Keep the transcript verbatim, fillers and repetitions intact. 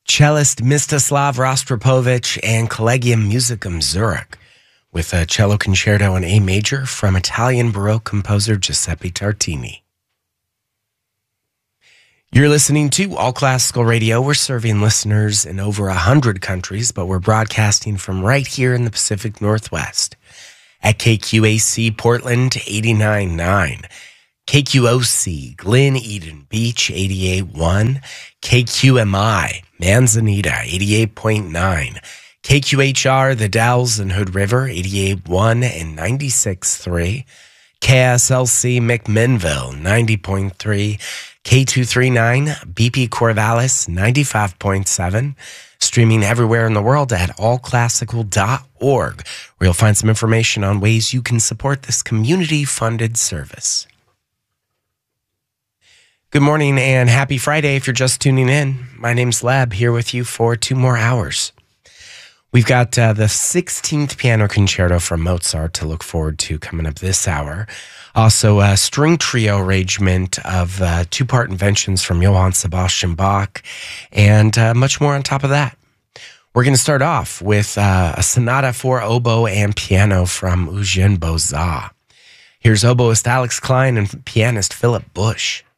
cellist Mstislav Rostropovich and Collegium Musicum Zurich with a cello concerto in A major from Italian Baroque composer Giuseppe Tartini. You're listening to All Classical Radio. We're serving listeners in over one hundred countries, but we're broadcasting from right here in the Pacific Northwest at K Q A C Portland eighty-nine point nine, K Q O C Glen Eden Beach eighty-eight point one, K Q M I Manzanita eighty-eight point nine, K Q H R The Dalles and Hood River eighty-eight point one and ninety-six point three, K S L C McMinnville ninety point three, K two thirty-nine B P Corvallis ninety-five point seven, streaming everywhere in the world at all classical dot org, where you'll find some information on ways you can support this community-funded service. Good morning and happy Friday if you're just tuning in. My name's Leb, here with you for two more hours. We've got uh, the sixteenth Piano Concerto from Mozart to look forward to coming up this hour. Also, a string trio arrangement of uh, two-part inventions from Johann Sebastian Bach, and uh, much more on top of that. We're going to start off with uh, a sonata for oboe and piano from Eugène Bozat. Here's oboist Alex Klein and pianist Philip Bush.